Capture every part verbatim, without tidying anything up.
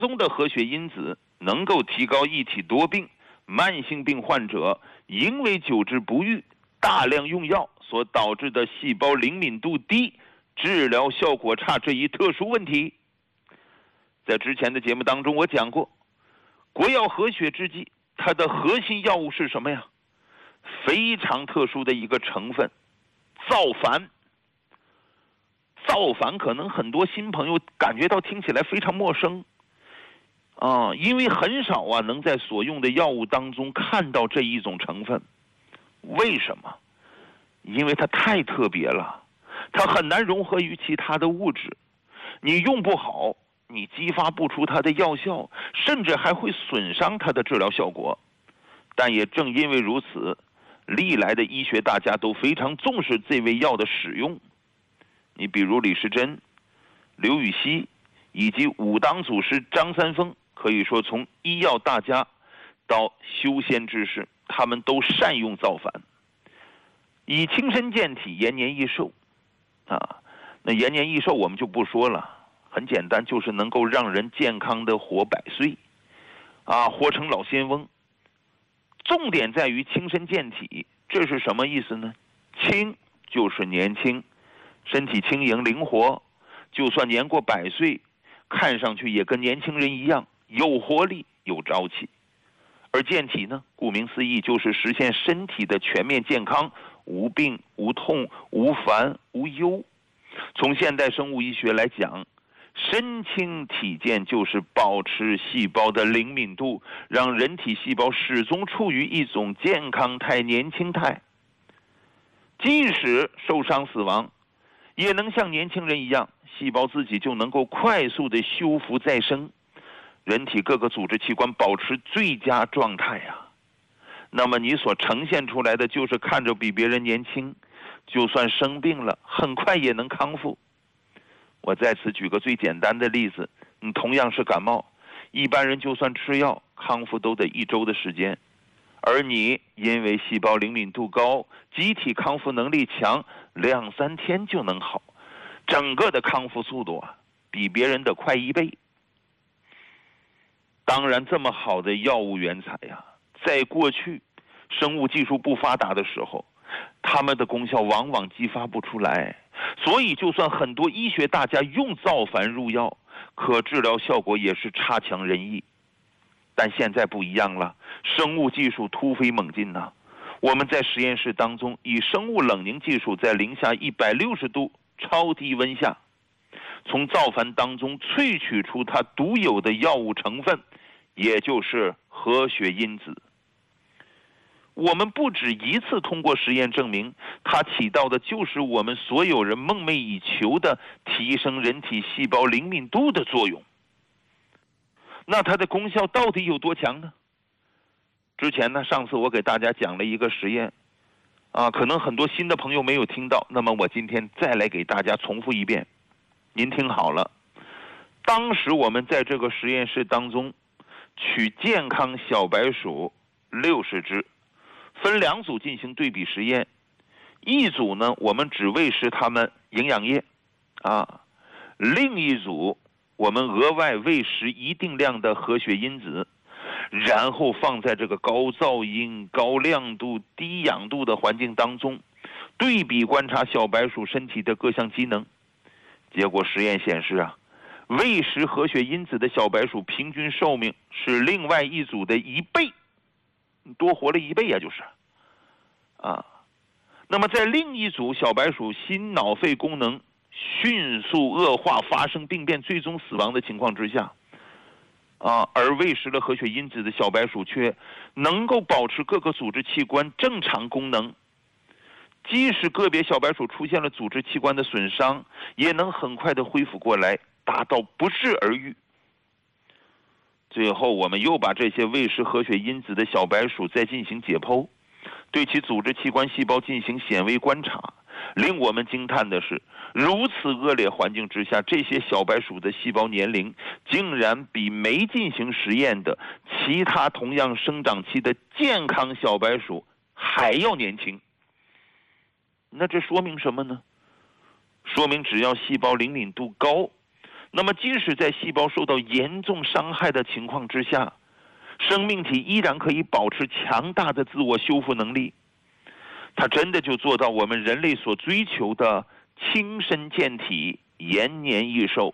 中的核血因子能够提高一体多病、慢性病患者因为久治不愈、大量用药所导致的细胞灵敏度低、治疗效果差这一特殊问题。在之前的节目当中我讲过，国药核血制剂它的核心药物是什么呀？非常特殊的一个成分，造矾。造矾可能很多新朋友感觉到听起来非常陌生啊，因为很少啊能在所用的药物当中看到这一种成分。为什么？因为它太特别了，它很难融合于其他的物质，你用不好，你激发不出它的药效，甚至还会损伤它的治疗效果。但也正因为如此，历来的医学大家都非常重视这味药的使用。你比如李时珍、刘禹锡以及武当祖师张三丰，可以说从医药大家到修仙之士，他们都善用造矾，以轻身健体、延年益寿啊。那延年益寿我们就不说了，很简单，就是能够让人健康的活百岁啊，活成老仙翁。重点在于轻身健体，这是什么意思呢？轻就是年轻，身体轻盈灵活，就算年过百岁，看上去也跟年轻人一样，有活力有朝气。而健体呢，顾名思义就是实现身体的全面健康，无病无痛无烦无忧。从现代生物医学来讲，身轻体健就是保持细胞的灵敏度，让人体细胞始终处于一种健康态、年轻态，即使受伤死亡，也能像年轻人一样，细胞自己就能够快速的修复再生，人体各个组织器官保持最佳状态啊。那么你所呈现出来的就是看着比别人年轻，就算生病了，很快也能康复。我在此举个最简单的例子，你同样是感冒，一般人就算吃药康复都得一周的时间，而你因为细胞灵敏度高，机体康复能力强，两三天就能好，整个的康复速度啊比别人的快一倍。当然这么好的药物原材呀，在过去生物技术不发达的时候，它们的功效往往激发不出来，所以就算很多医学大家用造矾入药，可治疗效果也是差强人意。但现在不一样了，生物技术突飞猛进呐、啊！我们在实验室当中以生物冷凝技术，在零下一百六十度超低温下，从造矾当中萃取出它独有的药物成分，也就是核血因子。我们不止一次通过实验证明，它起到的就是我们所有人梦寐以求的提升人体细胞灵敏度的作用。那它的功效到底有多强呢？之前呢，上次我给大家讲了一个实验啊，可能很多新的朋友没有听到，那么我今天再来给大家重复一遍。您听好了，当时我们在这个实验室当中取健康小白鼠六十只，分两组进行对比实验。一组呢，我们只喂食它们营养液啊，另一组我们额外喂食一定量的核血因子，然后放在这个高噪音、高亮度、低氧度的环境当中，对比观察小白鼠身体的各项机能。结果实验显示啊，喂食核血因子的小白鼠平均寿命是另外一组的一倍，多活了一倍呀、啊，就是啊。那么在另一组小白鼠心脑肺功能迅速恶化，发生病变，最终死亡的情况之下，啊，而喂食了核血因子的小白鼠却能够保持各个组织器官正常功能，即使个别小白鼠出现了组织器官的损伤，也能很快的恢复过来，达到不治而愈。最后我们又把这些喂食核血因子的小白鼠再进行解剖，对其组织器官细胞进行显微观察。令我们惊叹的是，如此恶劣环境之下，这些小白鼠的细胞年龄竟然比没进行实验的其他同样生长期的健康小白鼠还要年轻。那这说明什么呢？说明只要细胞灵敏度高， 那么即使在细胞受到严重伤害的情况之下，生命体依然可以保持强大的自我修复能力。它真的就做到我们人类所追求的轻身健体、延年益寿。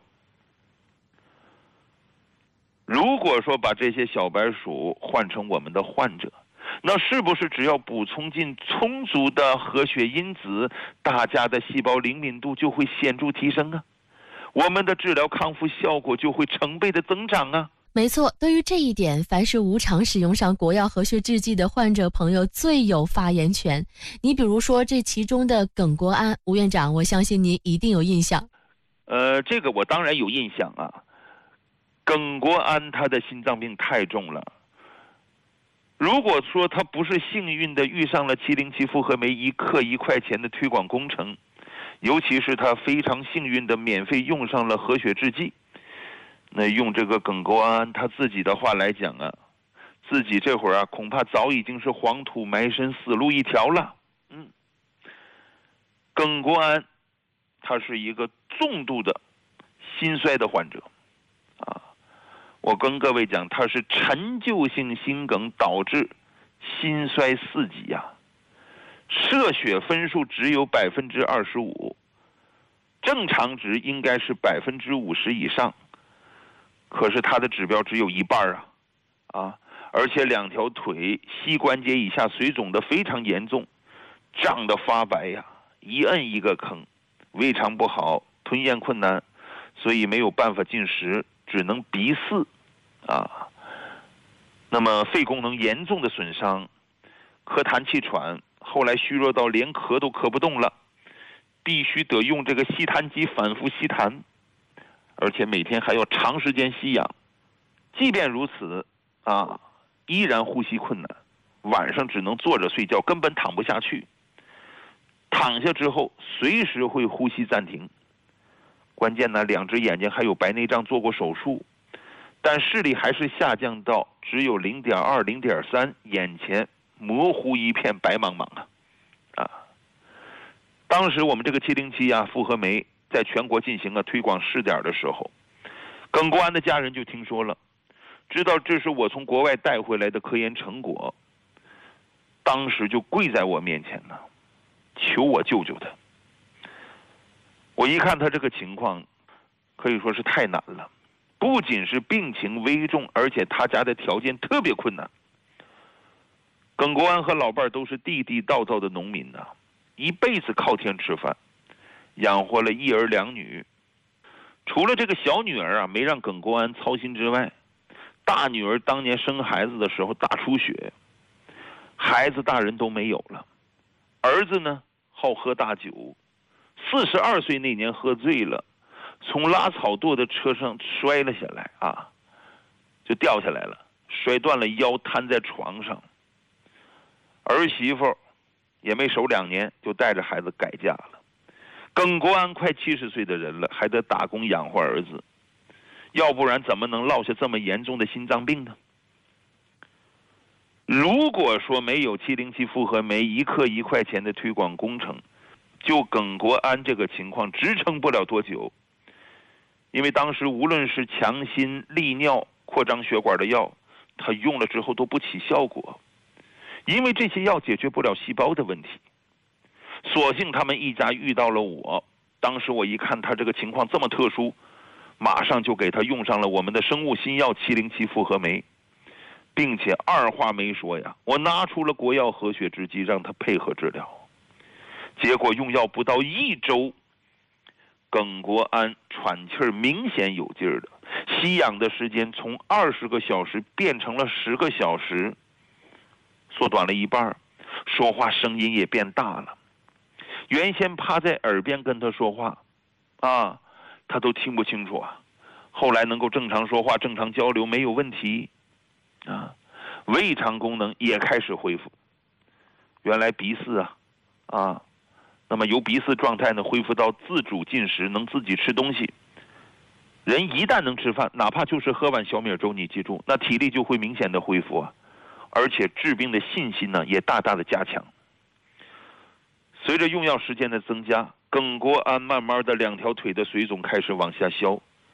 如果说把这些小白鼠换成我们的患者，那是不是只要补充进充足的合血因子，大家的细胞灵敏度就会显著提升啊？我们的治疗康复效果就会成倍的增长啊！ 没错，对于这一点，凡是无偿使用上国药和血制剂的患者朋友最有发言权。你比如说这其中的苯国胺，吴院长，我相信您一定有印象。 呃，这个我当然有印象啊。苯国胺他的心脏病太重了，如果说他不是幸运的遇上了七零七复合酶一克一块钱的推广工程，尤其是他非常幸运的免费用上了合血制剂，那用这个苯国胺他自己的话来讲啊，自己这会儿啊恐怕早已经是黄土埋身死路一条了。嗯，苯国胺他是一个重度的心衰的患者啊。我跟各位讲，它是陈旧性心梗导致心衰四级呀、啊，摄血分数只有百分之二十五，正常值应该是百分之五十以上，可是它的指标只有一半啊，啊，而且两条腿膝关节以下水肿的非常严重，胀得发白呀，一摁一个坑，胃肠不好，吞咽困难，所以没有办法进食，只能鼻饲。啊，那么肺功能严重的损伤，咳痰气喘，后来虚弱到连咳都咳不动了，必须得用这个吸痰机反复吸痰，而且每天还要长时间吸氧。即便如此，啊，依然呼吸困难，晚上只能坐着睡觉，根本躺不下去。躺下之后，随时会呼吸暂停。关键呢，两只眼睛还有白内障，做过手术。但视力还是下降到只有 零点二、零点三， 眼前模糊一片白茫茫啊！啊，当时我们这个七零七啊复合酶在全国进行了推广试点的时候，苯国胺的家人就听说了，知道这是我从国外带回来的科研成果，当时就跪在我面前呢，求我救救他。我一看他这个情况，可以说是太难了。不仅是病情危重，而且他家的条件特别困难。苯国胺和老伴儿都是地地道道的农民呐、啊，一辈子靠天吃饭，养活了一儿两女。除了这个小女儿啊没让苯国胺操心之外，大女儿当年生孩子的时候大出血，孩子大人都没有了。儿子呢好喝大酒，四十二岁那年喝醉了，从拉草垛的车上摔了下来啊，就掉下来了，摔断了腰，瘫在床上。儿媳妇也没守两年，就带着孩子改嫁了。苯国胺快七十岁的人了，还得打工养活儿子，要不然怎么能落下这么严重的心脏病呢？如果说没有七零七复合酶一克一块钱的推广工程，就苯国胺这个情况支撑不了多久。因为当时无论是强心、利尿、扩张血管的药，它用了之后都不起效果，因为这些药解决不了细胞的问题。所幸他们一家遇到了我，当时我一看他这个情况这么特殊，马上就给他用上了我们的生物新药七零七复合酶，并且二话没说呀，我拿出了国药合血制剂让他配合治疗。结果用药不到一周，苯国胺喘气儿明显有劲儿的，吸氧的时间从二十个小时变成了十个小时，缩短了一半，说话声音也变大了。原先趴在耳边跟他说话啊，他都听不清楚啊，后来能够正常说话、正常交流没有问题啊，胃肠功能也开始恢复。原来鼻饲啊啊那么由鼻饲状态呢恢复到自主进食，能自己吃东西。人一旦能吃饭，哪怕就是喝碗小米粥，你记住，那体力就会明显的恢复啊，而且治病的信心呢也大大的加强。随着用药时间的增加，苯国胺慢慢的两条腿的水肿开始往下消，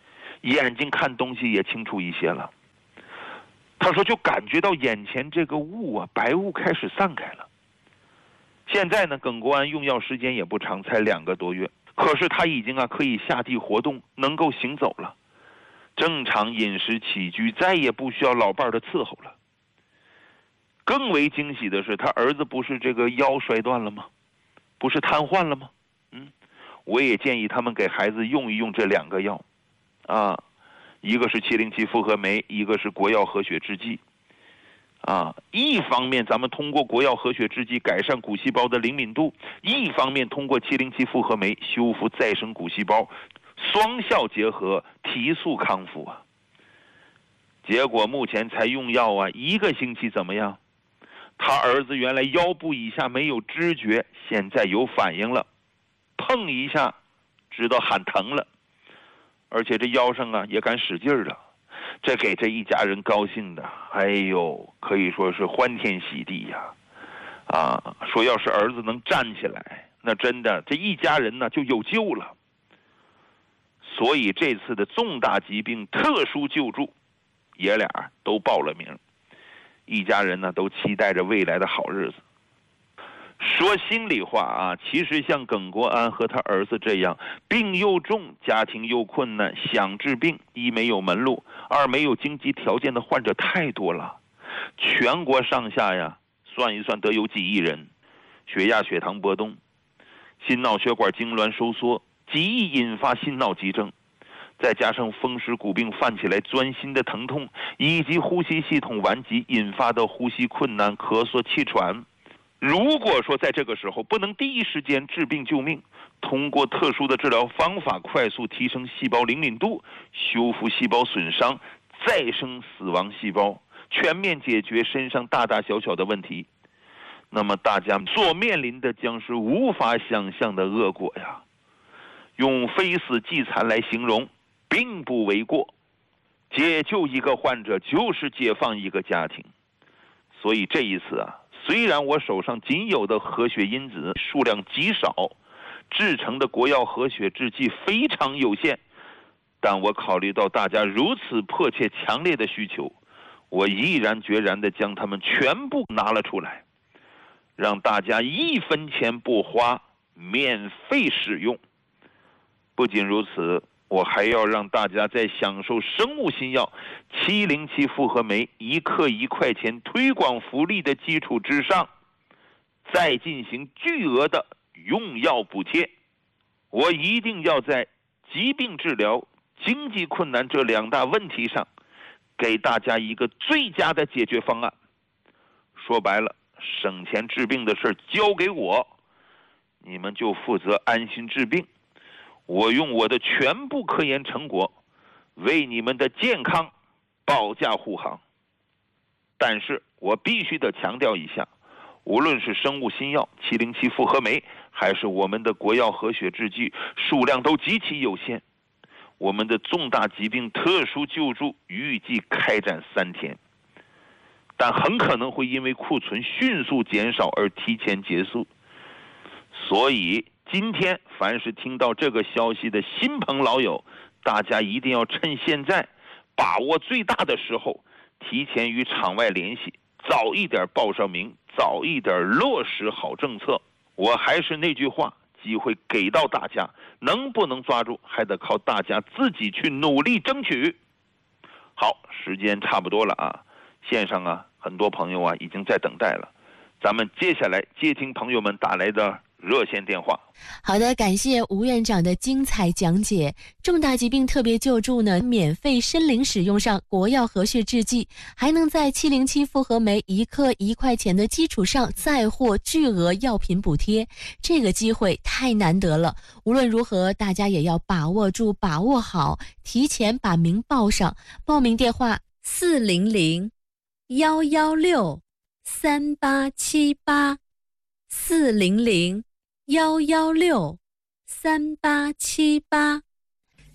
眼睛看东西也清楚一些了。他说就感觉到眼前这个雾啊，白雾开始散开了。现在呢，耿国安用药时间也不长，才两个多月，可是他已经啊可以下地活动，能够行走了，正常饮食起居，再也不需要老伴儿的伺候了。更为惊喜的是，他儿子不是这个腰摔断了吗？不是瘫痪了吗？嗯，我也建议他们给孩子用一用这两个药，啊，一个是七零七复合酶，一个是国药和血制剂。啊，一方面咱们通过国药和血制剂改善骨细胞的灵敏度，一方面通过七零七复合酶修复再生骨细胞，双效结合，提速康复啊。结果目前才用药啊一个星期怎么样？他儿子原来腰部以下没有知觉，现在有反应了，碰一下知道喊疼了，而且这腰上啊也敢使劲了。这给这一家人高兴的，哎呦，可以说是欢天喜地呀！啊，说要是儿子能站起来，那真的这一家人呢就有救了。所以这次的重大疾病特殊救助，爷俩都报了名，一家人呢都期待着未来的好日子。说心里话啊，其实像耿国安和他儿子这样病又重、家庭又困难、想治病，一没有门路，二没有经济条件的患者太多了。全国上下呀，算一算得有几亿人，血压血糖波动，心脑血管痉挛收缩，极易引发心脑急症，再加上风湿骨病犯起来钻心的疼痛，以及呼吸系统顽疾引发的呼吸困难、咳嗽、气喘。如果说在这个时候不能第一时间治病救命，通过特殊的治疗方法快速提升细胞灵敏度，修复细胞损伤，再生死亡细胞，全面解决身上大大小小的问题，那么大家所面临的将是无法想象的恶果呀。用非死即残来形容并不为过，解救一个患者就是解放一个家庭。所以这一次啊，虽然我手上仅有的和血因子数量极少，制成的国药和血制剂非常有限，但我考虑到大家如此迫切强烈的需求，我毅然决然地将它们全部拿了出来，让大家一分钱不花，免费使用。不仅如此，我还要让大家在享受生物新药七零七复合酶一克一块钱推广福利的基础之上，再进行巨额的用药补贴。我一定要在疾病治疗、经济困难这两大问题上，给大家一个最佳的解决方案。说白了，省钱治病的事交给我，你们就负责安心治病。我用我的全部科研成果为你们的健康保驾护航。但是我必须得强调一下，无论是生物新药七零七复合酶，还是我们的国药和血制剂，数量都极其有限。我们的重大疾病特殊救助预计开展三天，但很可能会因为库存迅速减少而提前结束。所以今天凡是听到这个消息的新朋老友，大家一定要趁现在把握最大的时候，提前与场外联系，早一点报上名，早一点落实好政策。我还是那句话，机会给到大家，能不能抓住还得靠大家自己去努力争取。好，时间差不多了啊，线上啊很多朋友啊已经在等待了，咱们接下来接听朋友们打来的热线电话。 好的，感谢吴院长的精彩讲解。重大疾病特别救助呢，免费申领使用上国药和血制剂，还能在七零七复合酶一克一块钱的基础上再获巨额药品补贴，这个机会太难得了。无论如何，大家也要把握住，把握好，提前把名报上。报名电话四零零幺幺六三八七八四零零幺幺六三八七八。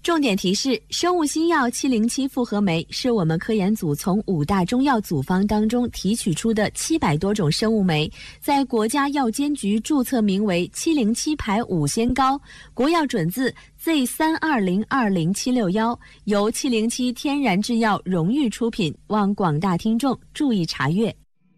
重点提示：生物新药七零七复合酶是我们科研组从五大中药组方当中提取出的七百多种生物酶，在国家药监局注册名为七零七排五仙膏，国药准字 Z 三二零二零七六一，由七零七天然制药荣誉出品，望广大听众注意查阅。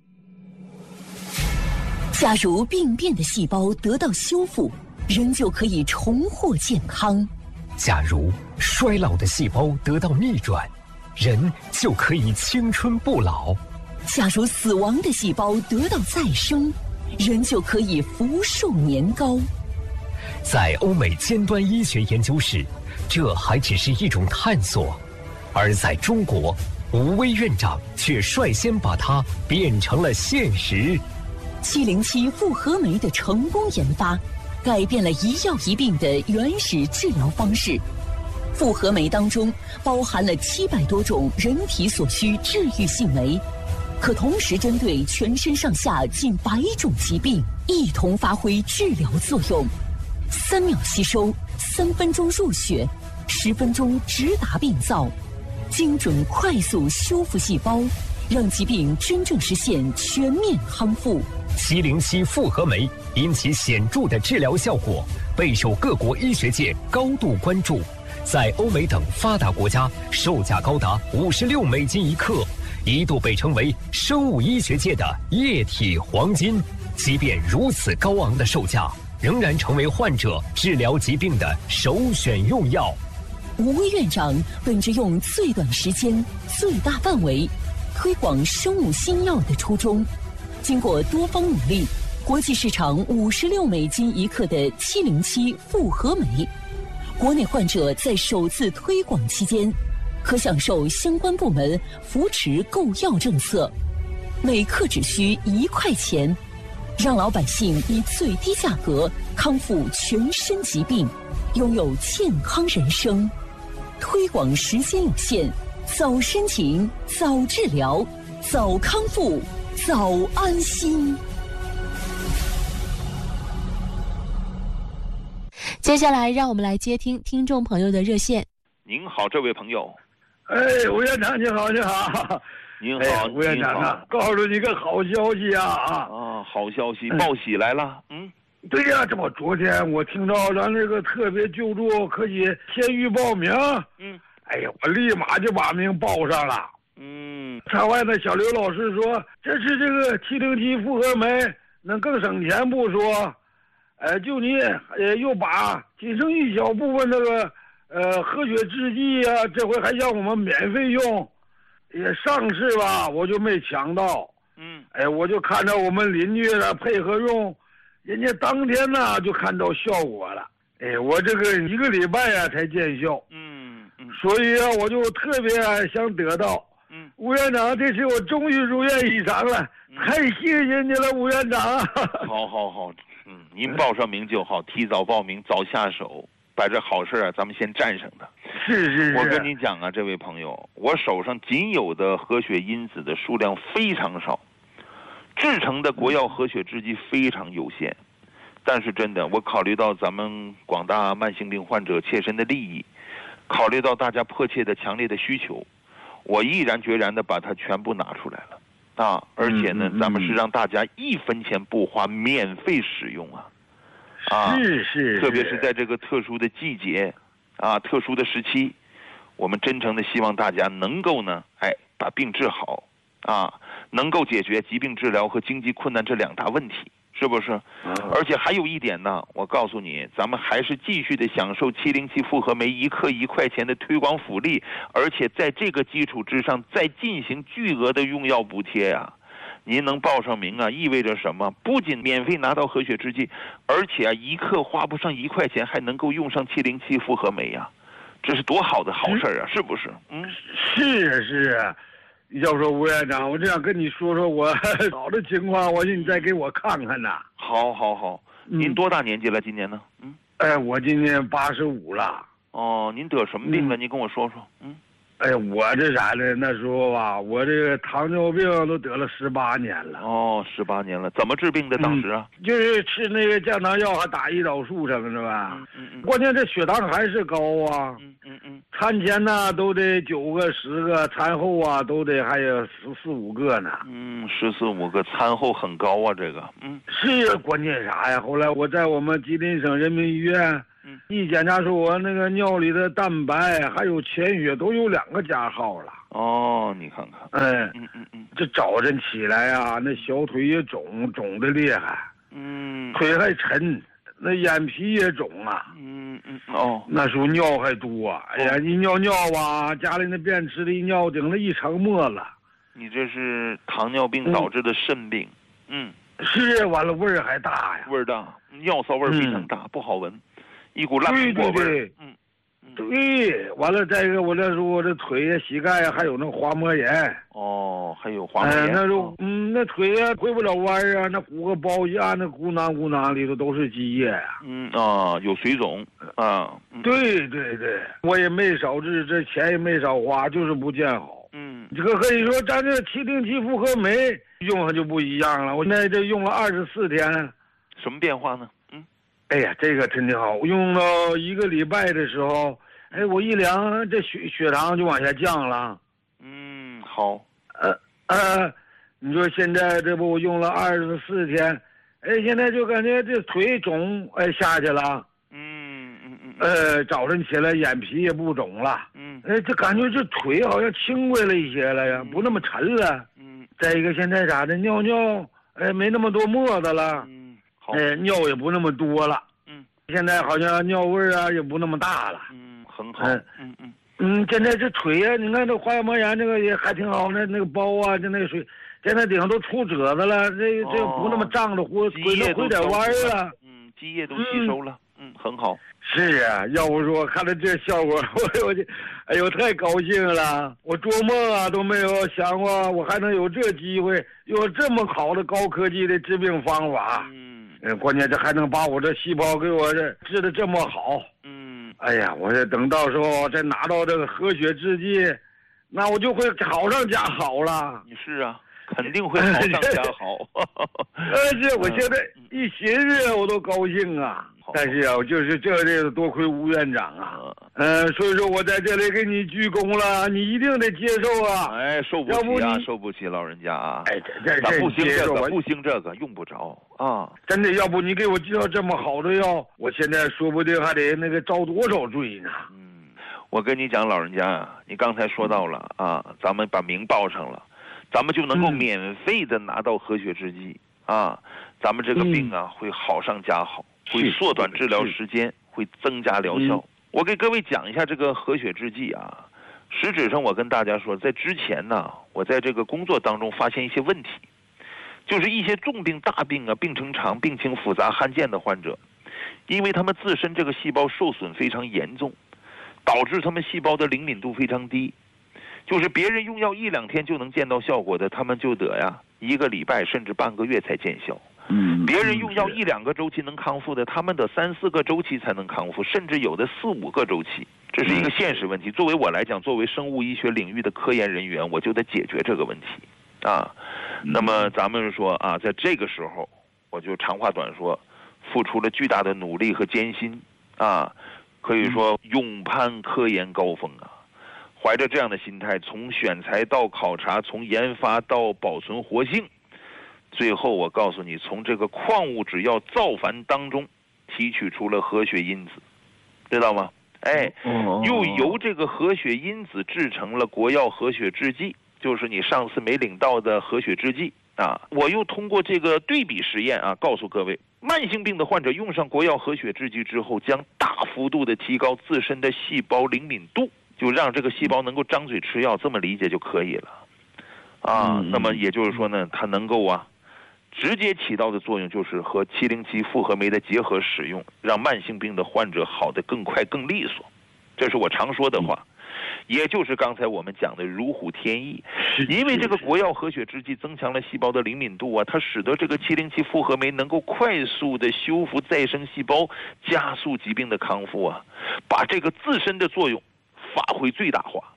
假如病变的细胞得到修复，人就可以重获健康； 假如衰老的细胞得到逆转，人就可以青春不老； 假如死亡的细胞得到再生，人就可以福寿年高。 在欧美尖端医学研究室，这还只是一种探索，而在中国，吴薇院长却率先把它变成了现实。 七零七复合酶的成功研发，改变了一药一病的原始治疗方式。复合酶当中包含了七百多种人体所需治愈性酶，可同时针对全身上下近百种疾病一同发挥治疗作用。三秒吸收，三分钟入血，十分钟直达病灶，精准快速修复细胞，让疾病真正实现全面康复。 七零七复合酶因其显著的治疗效果，备受各国医学界高度关注，在欧美等发达国家售价高达五十六美金一克，一度被称为生物医学界的液体黄金。即便如此高昂的售价，仍然成为患者治疗疾病的首选用药。 吴薇院长本着用最短时间、最大范围推广生物新药的初衷，经过多方努力，国际市场五十六美金一克的七零七复合酶，国内患者在首次推广期间，可享受相关部门扶持购药政策，每克只需一块钱，让老百姓以最低价格康复全身疾病，拥有健康人生。推广时间有限，早申请，早治疗，早康复，早安心。 接下来让我们来接听听众朋友的热线。 您好，这位朋友。 哎，吴院长你好，你好。 您好， 吴院长啊，告诉你个好消息啊啊！ 啊，好消息，报喜来了。嗯， 对呀，这不昨天我听到咱这个特别救助可以先预报名。 嗯， 哎呀，我立马就把名报上了。 嗯， 场外的小刘老师说，这是这个七零七复合酶能更省钱不说，哎，就你呃又把仅剩一小部分这个呃活血制剂啊，这回还让我们免费用。也上市吧，我就没抢到。 嗯， 哎，我就看着我们邻居呢配合用，人家当天呢就看到效果了。哎，我这个一个礼拜呀、啊、才见效。 嗯嗯， 所以啊，我就特别想得到。 嗯， 吴院长，这次我终于如愿以偿了， 嗯、 太谢谢你了，吴院长。 好好好，嗯，您报上名就好，提早报名，早下手。把这好事啊，咱们先战胜它。 是是是。 我跟你讲啊，这位朋友，我手上仅有的活血因子的数量非常少，制成的国药活血制剂非常有限。但是真的，我考虑到咱们广大慢性病患者切身的利益，考虑到大家迫切的、强烈的需求，我毅然决然的把它全部拿出来了啊！而且呢， 嗯嗯嗯咱们是让大家一分钱不花，免费使用啊！啊， 是是， 特别是在这个特殊的季节，啊，特殊的时期，我们真诚的希望大家能够呢，哎，把病治好，啊，能够解决疾病治疗和经济困难这两大问题，是不是？ 嗯、 而且还有一点呢，我告诉你，咱们还是继续的享受七零七复合酶一克一块钱的推广福利，而且在这个基础之上再进行巨额的用药补贴呀、啊。您能报上名啊，意味着什么？不仅免费拿到活血制剂，而且啊，一克花不上一块钱，还能够用上七零七复合酶呀、啊，这是多好的好事啊，是不是？嗯， 是是。要说吴院长，我这样跟你说说我好的情况，我说你再给我看看呐。 好，好，好。您多大年纪了？今年呢？嗯。 哎，我今年八十五了。 哦，您得什么病了？您跟我说说。嗯。 哎，我这啥呢？那时候吧，我这个糖尿病都得了十八年了。 哦，十八年了，怎么治病的当时啊？ 嗯、就是吃那个降糖药，还打胰岛素什么的吧。 嗯嗯嗯。 关键这血糖还是高啊。 嗯嗯嗯。 餐前呢都得九个十个，餐后啊都得还有十四五个呢。 嗯，十四五个，餐后很高啊，这个。嗯。 是关键啥呀？后来我在我们吉林省人民医院。嗯，一检查说我那个尿里的蛋白还有潜血都有两个加号了。 哦，你看看。 嗯嗯嗯嗯， 这早晨起来啊，那小腿也肿，肿的厉害。 嗯， 腿还沉，那眼皮也肿啊。 嗯嗯哦， 那时候尿还多，哎呀，一尿尿吧，家里那便池里一尿顶了一层沫子。 你这是糖尿病导致的肾病。嗯， 嗯是，完了味儿还大呀。 味儿大，尿骚味儿非常大，嗯、不好闻。一股烂苹果味儿，嗯， 对，完了，再一个，我这时候我这腿呀、膝盖呀，还有那滑膜炎。 哦，还有滑膜炎。 哎，那时候，嗯，那腿呀回不了弯啊，那鼓个包一按，那鼓囊鼓囊里头都是积液呀。 嗯啊，有水肿啊。 嗯、对对对，我也没少治，这钱也没少花，就是不见好。 嗯， 这个可以说咱这七零七复合酶用上就不一样了，我现在这用了二十四天。 什么变化呢？ 哎呀，这个真的好，用到一个礼拜的时候，哎，我一量这血血糖就往下降了。 嗯，好。 呃呃，你说现在这不我用了二十四天，哎，现在就感觉这腿肿，哎下去了。 嗯嗯嗯。 呃，早晨起来眼皮也不肿了。 嗯。 哎，这感觉这腿好像轻快了一些了呀，嗯、不那么沉了。 嗯。 再一个，现在咋的，尿尿哎没那么多沫子了。 嗯。 哎，尿也不那么多了， 嗯， 现在好像尿味儿啊也不那么大了， 嗯，很好，嗯嗯嗯，现在这腿呀、啊，你看这滑膜炎这个也还挺好，那那个包啊，就那个水，现在顶上都出褶子了，这这不那么胀着，回回能回点弯了， 嗯，积液都吸收了，嗯，嗯很好。 是啊，要不说看到这效果，我我就，哎呦，太高兴了！我做梦啊都没有想过，我还能有这机会，有这么好的高科技的治病方法。 嗯。 嗯，关键这还能把我这细胞给我这治得这么好。 嗯， 哎呀，我这等到时候再拿到这个和血制剂，那我就会好上加好了。 你是啊，肯定会好上加好。 而且我现在一寻思我都高兴啊。但是啊，就是这这多亏吴院长啊，嗯、呃，所以说我在这里给你鞠躬了，你一定得接受啊。 哎，受不起啊，受不起，老人家啊。 哎，这这这不行这个，不行这个，用不着啊。 真的，要不你给我介绍这么好的药，我现在说不定还得那个遭多少罪呢。 嗯，我跟你讲，老人家啊，你刚才说到了啊，咱们把名报上了，咱们就能够免费的拿到和血制剂、嗯、啊，咱们这个病啊、嗯、会好上加好。会缩短治疗时间，会增加疗效。我给各位讲一下这个和血制剂啊。实质上，我跟大家说，在之前呢，我在这个工作当中发现一些问题，就是一些重病、大病啊，病程长、病情复杂、罕见的患者，因为他们自身这个细胞受损非常严重，导致他们细胞的灵敏度非常低。就是别人用药一两天就能见到效果的，他们就得呀一个礼拜甚至半个月才见效。 嗯， 别人用药一两个周期能康复的，他们得三四个周期才能康复，甚至有的四五个周期，这是一个现实问题。作为我来讲，作为生物医学领域的科研人员，我就得解决这个问题啊。那么咱们说啊，在这个时候，我就长话短说，付出了巨大的努力和艰辛啊，可以说勇攀科研高峰啊。怀着这样的心态，从选材到考察，从研发到保存活性。最后我告诉你，从这个矿物质药造反当中提取出了和血因子，知道吗？哎，又由这个和血因子制成了国药和血制剂，就是你上次没领到的和血制剂啊。我又通过这个对比实验啊，告诉各位，慢性病的患者用上国药和血制剂之后，将大幅度的提高自身的细胞灵敏度，就让这个细胞能够张嘴吃药，这么理解就可以了啊。那么也就是说呢，它能够啊直接起到的作用就是和七零七复合酶的结合使用，让慢性病的患者好得更快更利索。这是我常说的话，也就是刚才我们讲的如虎添翼。因为这个国药和血制剂增强了细胞的灵敏度啊，它使得这个七零七复合酶能够快速的修复再生细胞，加速疾病的康复啊，把这个自身的作用发挥最大化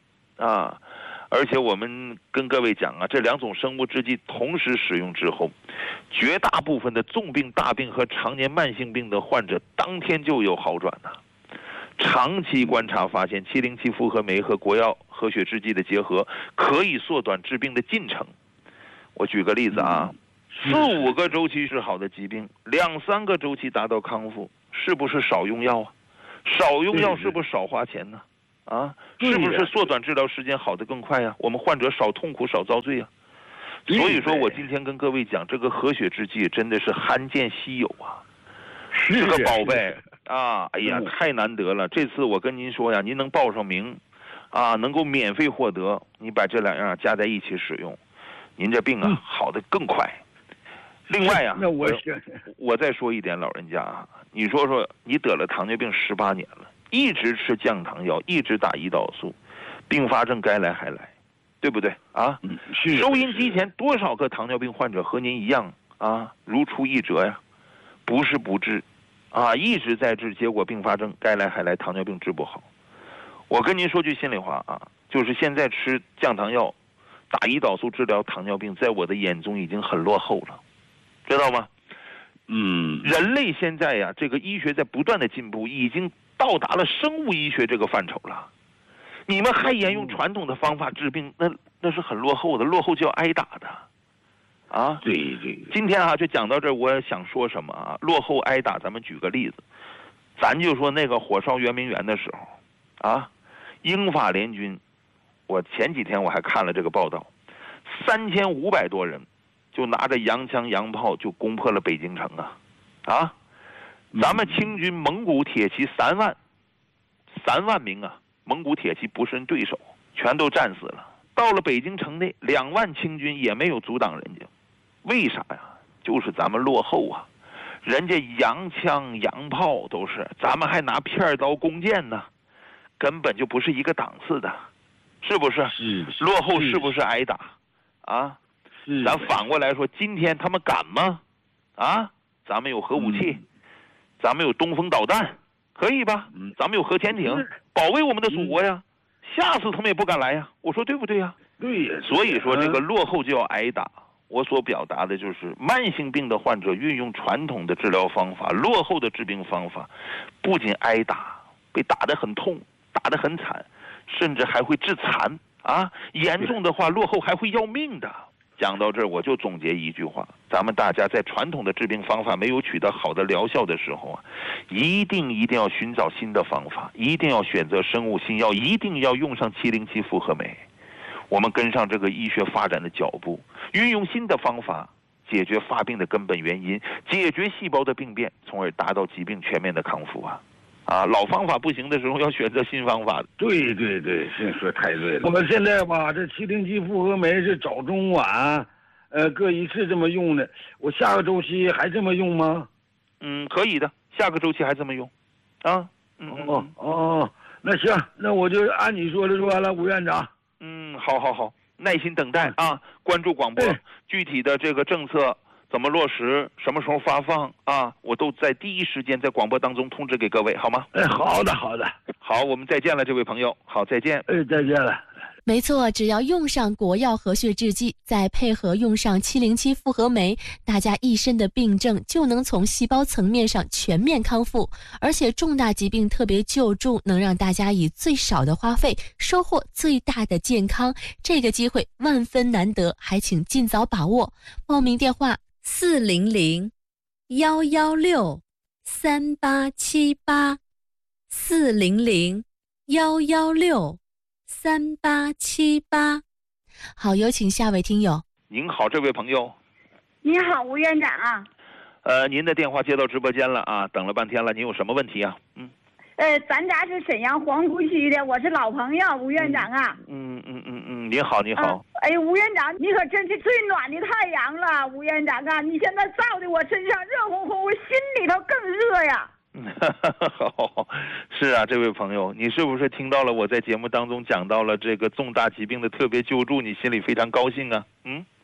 啊。而且我们跟各位讲啊，这两种生物制剂同时使用之后，绝大部分的重病、大病和常年慢性病的患者当天就有好转呐、啊。长期观察发现，七零七复合酶和国药和血制剂的结合可以缩短治病的进程。我举个例子啊，四五个周期是好的疾病，两三个周期达到康复，是不是少用药啊？少用药是不是少花钱呢？啊，是不是缩短治疗时间好得更快呀、啊？我们患者少痛苦少遭罪啊。所以说我今天跟各位讲，这个和血制剂真的是罕见稀有啊，是个宝贝啊！哎呀，太难得了！这次我跟您说呀，您能报上名，啊，能够免费获得，你把这两样加在一起使用，您这病啊好得更快。另外呀， 那我我再说一点，老人家啊，你说说你得了糖尿病十八年了，一直吃降糖药，一直打胰岛素，并发症该来还来，对不对啊？ 嗯， 收音机前多少个糖尿病患者和您一样啊，如出一辙呀？不是不治，啊，一直在治，结果并发症该来还来，糖尿病治不好。我跟您说句心里话啊，就是现在吃降糖药、打胰岛素治疗糖尿病，在我的眼中已经很落后了，知道吗？ 嗯， 人类现在呀，这个医学在不断的进步，已经到达了生物医学这个范畴了。你们还沿用传统的方法治病，那那是很落后的，落后就要挨打的，啊！ 对对。 今天啊，就讲到这儿，我想说什么啊？落后挨打，咱们举个例子，咱就说那个火烧圆明园的时候，啊，英法联军，我前几天我还看了这个报道，三千五百多人，就拿着洋枪洋炮就攻破了北京城啊，啊！咱们清军蒙古铁骑三万，三万名啊！蒙古铁骑不是人对手，全都战死了。到了北京城内，两万清军也没有阻挡人家，为啥呀？就是咱们落后啊！人家洋枪洋炮都是，咱们还拿片刀弓箭呢，根本就不是一个档次的，是不是？ 是落后是不是挨打？啊？ 是。 咱反过来说，今天他们敢吗？啊？咱们有核武器，嗯、咱们有东风导弹。可以吧？咱们有核潜艇保卫我们的祖国呀，吓死他们也不敢来呀。我说对不对呀？ 对呀。 所以说这个落后就要挨打。我所表达的就是慢性病的患者运用传统的治疗方法，落后的治病方法，不仅挨打，被打得很痛，打得很惨，甚至还会致残啊！严重的话，落后还会要命的。讲到这儿，我就总结一句话：咱们大家在传统的治病方法没有取得好的疗效的时候啊，一定一定要寻找新的方法，一定要选择生物新药，一定要用上七零七复合酶。我们跟上这个医学发展的脚步，运用新的方法解决发病的根本原因，解决细胞的病变，从而达到疾病全面的康复啊！啊，老方法不行的时候，要选择新方法。 对对对，这说太对了。我们现在吧，这七零七复合酶是早中晚，呃，各一次这么用的。我下个周期还这么用吗？ 嗯，可以的，下个周期还这么用，啊，嗯哦哦，那行，那我就按你说的说完了，吴院长。 嗯，好好好，耐心等待啊，关注广播，具体的这个政策怎么落实，什么时候发放啊，我都在第一时间在广播当中通知给各位，好吗？ 哎，好的好的， 好，我们再见了，这位朋友，好，再见。 哎，再见了。 没错，只要用上国药和血制剂，再配合用上七零七复合酶，大家一身的病症就能从细胞层面上全面康复，而且重大疾病特别救助，能让大家以最少的花费收获最大的健康。这个机会万分难得，还请尽早把握。报名电话：四零零幺幺六三八七八，四零零幺幺六。三八七八，好，有请下位听友。 您好，这位朋友。 你好，吴院长。 呃，您的电话接到直播间了啊，等了半天了，您有什么问题啊？嗯。 呃，咱家是沈阳黄姑区的，我是老朋友，吴院长啊。 嗯嗯嗯嗯，您好，您好。 啊、哎，吴院长，你可真是最暖的太阳了，吴院长啊，你现在照的我身上热乎乎，我心里头更热呀。 好，是啊，这位朋友，你是不是听到了我在节目当中讲到了这个重大疾病的特别救助，你心里非常高兴啊？嗯， 啊，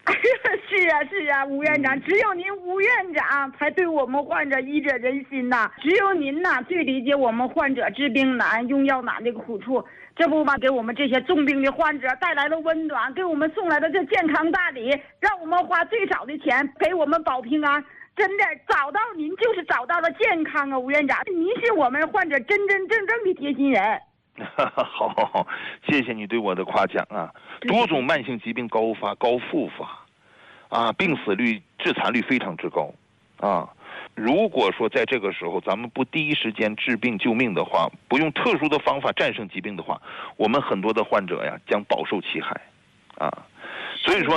是啊是啊，吴院长，只有您吴院长才对我们患者医者仁心呐，只有您呐最理解我们患者治病难、用药难的苦处。这不嘛，给我们这些重病的患者带来了温暖，给我们送来了这健康大礼，让我们花最少的钱陪我们保平安。真的找到您就是找到了健康啊，吴院长，您是我们患者真真正正的贴心人。 好好好，谢谢你对我的夸奖啊！多种慢性疾病高发高复发，啊，病死率、致残率非常之高，啊，如果说在这个时候咱们不第一时间治病救命的话，不用特殊的方法战胜疾病的话，我们很多的患者呀将饱受其害，啊，所以说。